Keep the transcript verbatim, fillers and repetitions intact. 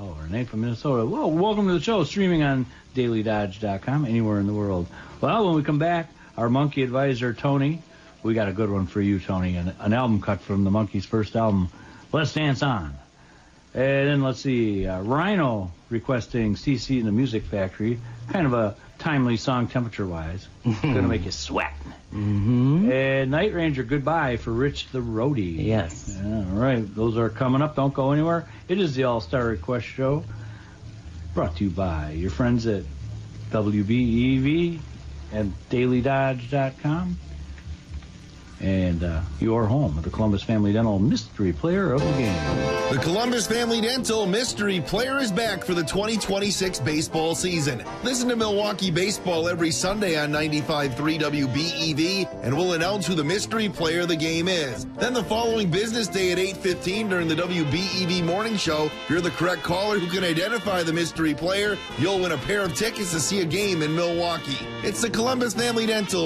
Oh, Renee from Minnesota. Well, welcome to the show, streaming on daily dodge dot com, anywhere in the world. Well, when we come back, our monkey advisor, Tony, we got a good one for you, Tony, an, an album cut from the Monkees' first album, Let's Dance On. And then, let's see, uh, Rhino requesting C C in the Music Factory, kind of a timely song temperature-wise. Gonna make you sweat. Mm-hmm. And Night Ranger, Goodbye for Rich the Roadie. Yes. All right, those are coming up. Don't go anywhere. It is the All-Star Request Show, brought to you by your friends at W B E V and daily dodge dot com. And uh, your home of the Columbus Family Dental Mystery Player of the Game. The Columbus Family Dental Mystery Player is back for the twenty twenty-six baseball season. Listen to Milwaukee Baseball every Sunday on ninety-five point three W B E V, and we'll announce who the Mystery Player of the Game is. Then the following business day at eight fifteen during the W B E V Morning Show, if you're the correct caller who can identify the Mystery Player, you'll win a pair of tickets to see a game in Milwaukee. It's the Columbus Family Dental